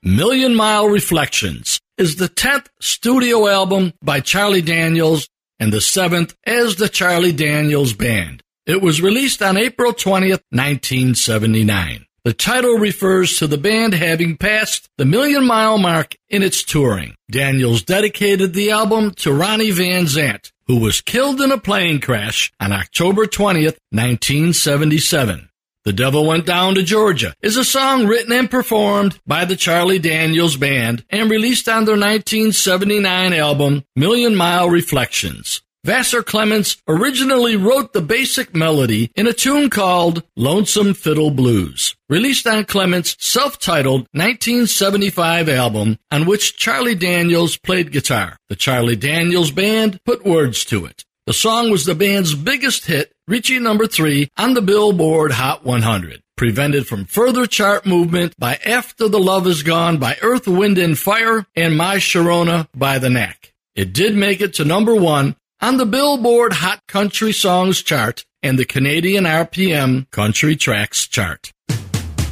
Million Mile Reflections is the 10th studio album by Charlie Daniels and the 7th as the Charlie Daniels Band. It was released on April 20th, 1979. The title refers to the band having passed the million-mile mark in its touring. Daniels dedicated the album to Ronnie Van Zant, who was killed in a plane crash on October 20th, 1977. The Devil Went Down to Georgia is a song written and performed by the Charlie Daniels Band and released on their 1979 album, Million Mile Reflections. Vassar Clements originally wrote the basic melody in a tune called Lonesome Fiddle Blues, released on Clements' self-titled 1975 album on which Charlie Daniels played guitar. The Charlie Daniels Band put words to it. The song was the band's biggest hit, reaching number 3 on the Billboard Hot 100. Prevented from further chart movement by After the Love Is Gone by Earth, Wind and Fire and My Sharona by The Knack. It did make it to number 1 on the Billboard Hot Country Songs chart and the Canadian RPM Country Tracks chart.